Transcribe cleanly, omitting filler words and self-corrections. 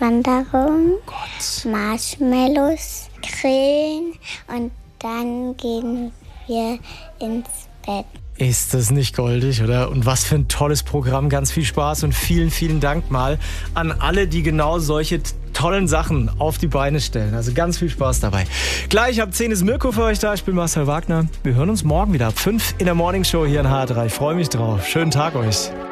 Wanderung, Gott. Marshmallows, grillen und dann gehen wir ins Bett. Ist das nicht goldig, oder? Und was für ein tolles Programm. Ganz viel Spaß und vielen, vielen Dank mal an alle, die genau solche tollen Sachen auf die Beine stellen. Also ganz viel Spaß dabei. Gleich ab 10 ist Mirko für euch da. Ich bin Marcel Wagner. Wir hören uns morgen wieder ab 5 in der Morningshow hier in HR3. Ich freue mich drauf. Schönen Tag euch.